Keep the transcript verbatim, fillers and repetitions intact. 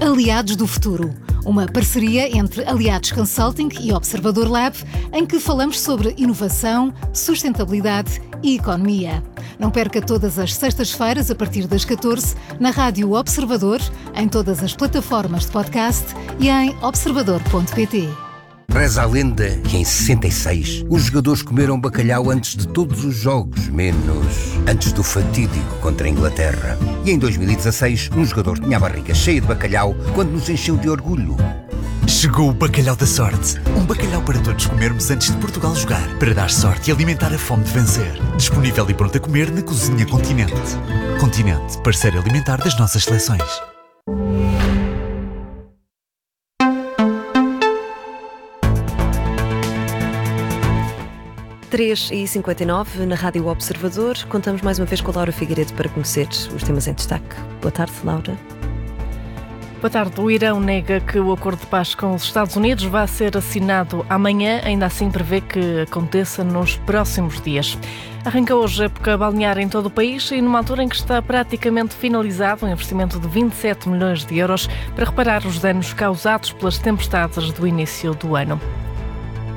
Aliados do Futuro, uma parceria entre Aliados Consulting e Observador Lab, em que falamos sobre inovação, sustentabilidade e economia. Não perca todas as sextas-feiras, a partir das catorze, na Rádio Observador, em todas as plataformas de podcast e em observador ponto pt. Reza a lenda que em sessenta e seis os jogadores comeram bacalhau antes de todos os jogos, menos antes do fatídico contra a Inglaterra. E em dois mil e dezasseis um jogador tinha a barriga cheia de bacalhau quando nos encheu de orgulho. Chegou o Bacalhau da Sorte. Um bacalhau para todos comermos antes de Portugal jogar, para dar sorte e alimentar a fome de vencer. Disponível e pronto a comer na Cozinha Continente. Continente, parceiro alimentar das nossas seleções. três e cinquenta e nove na Rádio Observador. Contamos mais uma vez com a Laura Figueiredo para conhecer os temas em destaque. Boa tarde, Laura. Boa tarde. O Irão nega que o acordo de paz com os Estados Unidos vá ser assinado amanhã, ainda assim prevê que aconteça nos próximos dias. Arranca hoje a época balnear em todo o país e numa altura em que está praticamente finalizado um investimento de vinte e sete milhões de euros para reparar os danos causados pelas tempestades do início do ano.